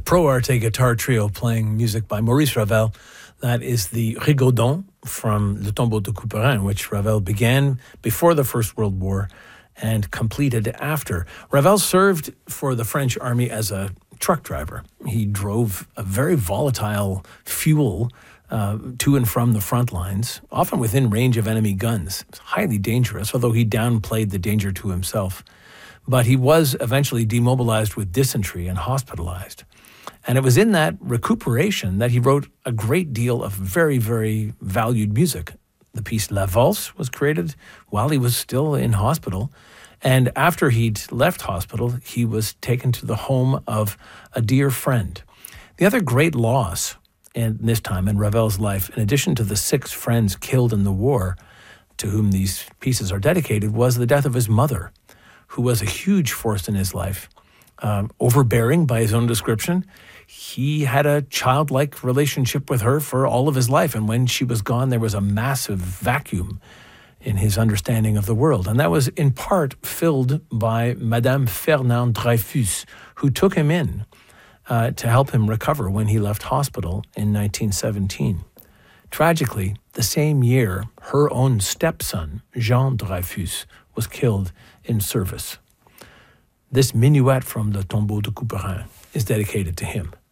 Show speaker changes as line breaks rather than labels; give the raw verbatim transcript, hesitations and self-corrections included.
pro arte guitar trio playing music by Maurice Ravel. That is the Rigaudon from Le Tombeau de Couperin, which Ravel began before the First World War and completed after. Ravel served for the French army as a truck driver. He drove a very volatile fuel uh, to and from the front lines, often within range of enemy guns. It's highly dangerous, although he downplayed the danger to himself. But he was eventually demobilized with dysentery and hospitalized. And it was in that recuperation that he wrote a great deal of very, very valued music. The piece La Valse was created while he was still in hospital. And after he'd left hospital, he was taken to the home of a dear friend. The other great loss in this time in Ravel's life, in addition to the six friends killed in the war to whom these pieces are dedicated, was the death of his mother, who was a huge force in his life. Um, overbearing by his own description, he had a childlike relationship with her for all of his life. And when she was gone, there was a massive vacuum in his understanding of the world. And that was in part filled by Madame Fernand Dreyfus, who took him in uh, to help him recover when he left hospital in nineteen seventeen. Tragically, the same year, her own stepson, Jean Dreyfus, was killed in service. This minuet from Le Tombeau de Couperin is dedicated to him.